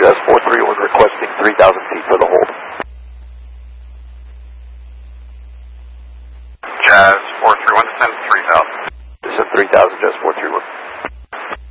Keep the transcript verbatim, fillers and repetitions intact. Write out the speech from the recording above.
Jazz four three one requesting three thousand feet for the hold. Jazz four three one, descend three thousand. Descend three thousand, Jazz four three one.